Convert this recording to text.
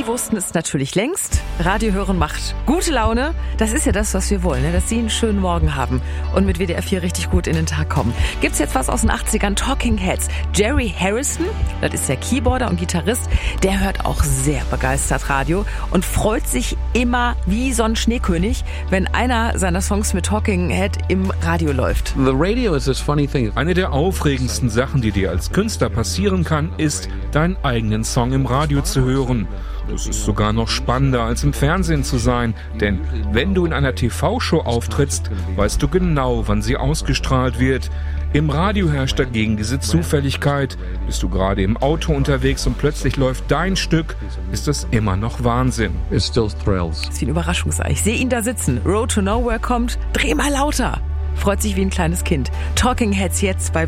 wussten es natürlich längst. Radio hören macht gute Laune. Das ist ja das, was wir wollen, ne? Dass Sie einen schönen Morgen haben und mit WDR 4 richtig gut in den Tag kommen. Gibt's jetzt was aus den 80ern? Talking Heads. Jerry Harrison, das ist der Keyboarder und Gitarrist, der hört auch sehr begeistert Radio und freut sich immer wie so ein Schneekönig, wenn einer seiner Songs mit Talking Head im Radio läuft. The radio is this funny thing. Eine der aufregendsten Sachen, die dir als Künstler passieren kann, ist, deinen eigenen Song im Radio zu hören. Es ist sogar noch spannender, als im Fernsehen zu sein, denn wenn du in einer TV-Show auftrittst, weißt du genau, wann sie ausgestrahlt wird. Im Radio herrscht dagegen diese Zufälligkeit. Bist du gerade im Auto unterwegs und plötzlich läuft dein Stück, ist das immer noch Wahnsinn. It still thrills. Das ist wie ein Überraschungsei. Ich sehe ihn da sitzen. Road to Nowhere kommt. Dreh mal lauter. Freut sich wie ein kleines Kind. Talking Heads jetzt bei